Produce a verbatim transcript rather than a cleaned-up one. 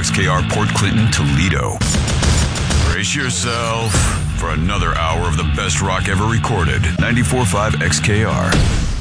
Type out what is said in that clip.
X K R Port Clinton, Toledo. Brace yourself for another hour of the best rock ever recorded. ninety-four point five X K R.